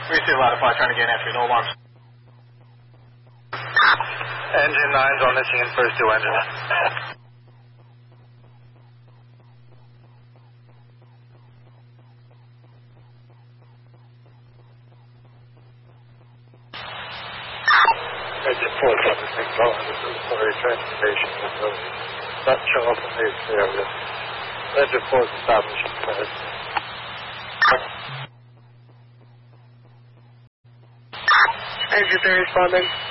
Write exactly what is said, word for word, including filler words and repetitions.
We see a lot of fire trying to gain entry, no alarms. Engine nine's on the scene, first two engines. Engine four is on the scene, going to the Missouri train station. Not show up in this area. Engine four is establishing first. Engine three responding.